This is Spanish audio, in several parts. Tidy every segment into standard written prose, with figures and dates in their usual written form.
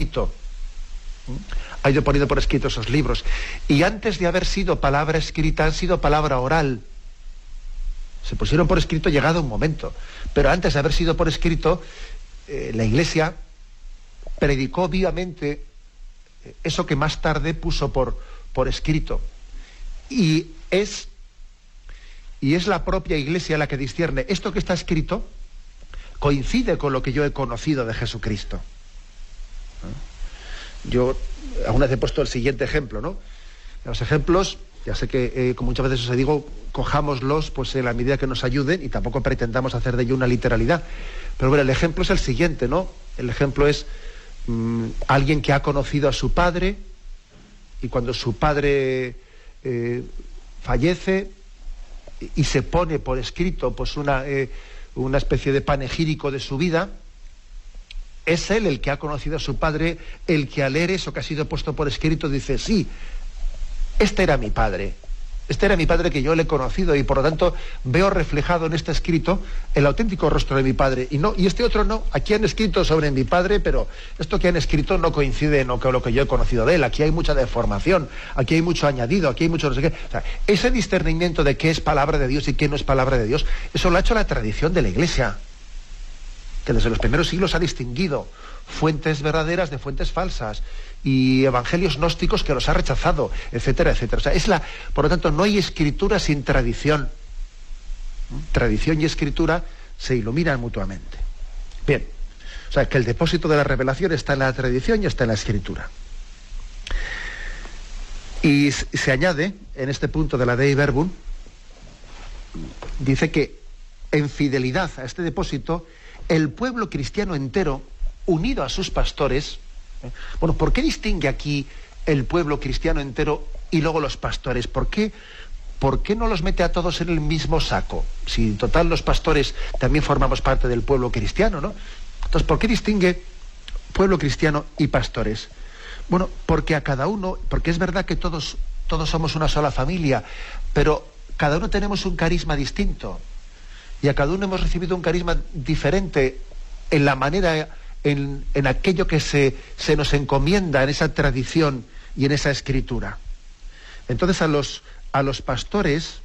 escrito. Ha ido poniendo por escrito esos libros. Y antes de haber sido palabra escrita, han sido palabra oral. Se pusieron por escrito llegado un momento. Pero antes de haber sido por escrito, la Iglesia predicó vivamente eso que más tarde puso por escrito. Y es la propia Iglesia la que discierne. Esto que está escrito coincide con lo que yo he conocido de Jesucristo. Yo alguna vez he puesto el siguiente ejemplo, ¿no? Los ejemplos, ya sé que como muchas veces os digo, cojámoslos pues en la medida que nos ayuden y tampoco pretendamos hacer de ello una literalidad. Pero bueno, el ejemplo es el siguiente, ¿no? El ejemplo es alguien que ha conocido a su padre y cuando su padre fallece y se pone por escrito pues una especie de panegírico de su vida. Es él el que ha conocido a su padre, el que al leer eso que ha sido puesto por escrito dice, sí, este era mi padre que yo le he conocido y por lo tanto veo reflejado en este escrito el auténtico rostro de mi padre. Y este otro no, aquí han escrito sobre mi padre, pero esto que han escrito no coincide con lo que yo he conocido de él, aquí hay mucha deformación, aquí hay mucho añadido, aquí hay mucho no sé qué. O sea, ese discernimiento de qué es palabra de Dios y qué no es palabra de Dios, eso lo ha hecho la tradición de la Iglesia, que desde los primeros siglos ha distinguido fuentes verdaderas de fuentes falsas y evangelios gnósticos que los ha rechazado, etcétera, etcétera. O sea, por lo tanto, no hay escritura sin tradición. Tradición y escritura se iluminan mutuamente. Bien, o sea, que el depósito de la revelación está en la tradición y está en la escritura. Y se añade, en este punto de la Dei Verbum, dice que en fidelidad a este depósito, el pueblo cristiano entero, unido a sus pastores. Bueno, ¿por qué distingue aquí el pueblo cristiano entero y luego los pastores? ¿Por qué no los mete a todos en el mismo saco? Si en total los pastores también formamos parte del pueblo cristiano, ¿no? Entonces, ¿por qué distingue pueblo cristiano y pastores? Bueno, porque a cada uno, porque es verdad que todos somos una sola familia, pero cada uno tenemos un carisma distinto. Y a cada uno hemos recibido un carisma diferente en la manera, en aquello que se nos encomienda, en esa tradición y en esa escritura. Entonces a los pastores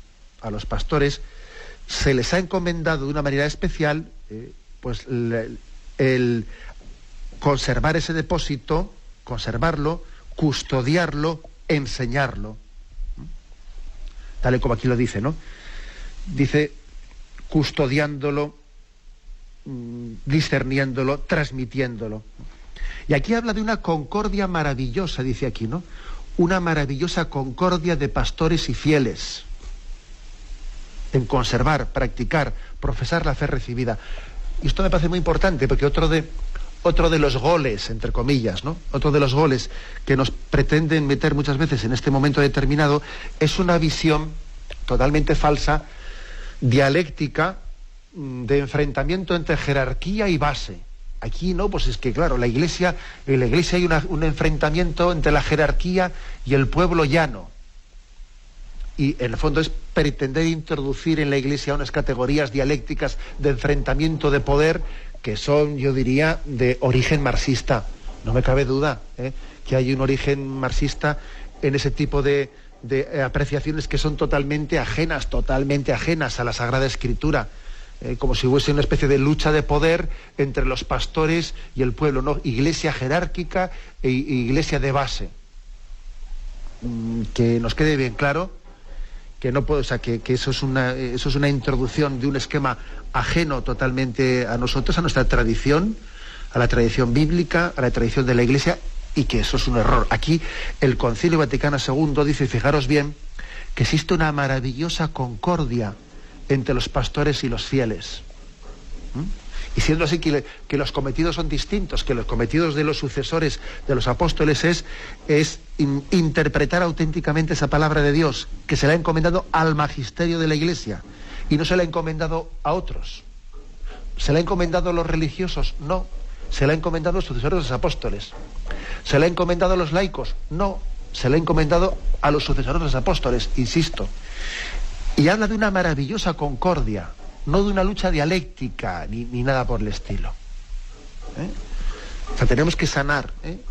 se les ha encomendado de una manera especial pues el conservar ese depósito, conservarlo, custodiarlo, enseñarlo. Tal y como aquí lo dice, ¿no? Dice custodiándolo, discerniéndolo, transmitiéndolo. Y aquí habla de una concordia maravillosa, dice aquí, ¿no? Una maravillosa concordia de pastores y fieles en conservar, practicar, profesar la fe recibida. Y esto me parece muy importante, porque otro de los goles, entre comillas, ¿no? Otro de los goles que nos pretenden meter muchas veces en este momento determinado es una visión totalmente falsa, dialéctica, de enfrentamiento entre jerarquía y base. Aquí no, pues es que claro, en la iglesia hay un enfrentamiento entre la jerarquía y el pueblo llano. Y en el fondo es pretender introducir en la iglesia unas categorías dialécticas de enfrentamiento de poder que son, yo diría, de origen marxista. No me cabe duda que hay un origen marxista en ese tipo de apreciaciones que son totalmente ajenas a la Sagrada Escritura, como si hubiese una especie de lucha de poder entre los pastores y el pueblo, ¿no? Iglesia jerárquica e iglesia de base. Que nos quede bien claro que no puede, o sea, que eso es una introducción de un esquema ajeno totalmente a nosotros, a nuestra tradición, a la tradición bíblica, a la tradición de la Iglesia, y que eso es un error. Aquí el Concilio Vaticano II dice, fijaros bien, que existe una maravillosa concordia entre los pastores y los fieles. Y siendo así que los cometidos son distintos, que los cometidos de los sucesores de los apóstoles es interpretar auténticamente esa palabra de Dios, que se le ha encomendado al magisterio de la Iglesia, y no se le ha encomendado a otros. ¿Se le ha encomendado a los religiosos? No. ¿Se le ha encomendado a los sucesores de los apóstoles? ¿Se le ha encomendado a los laicos? No. Se le ha encomendado a los sucesores de los apóstoles, insisto. Y habla de una maravillosa concordia, no de una lucha dialéctica ni nada por el estilo. O sea, tenemos que sanar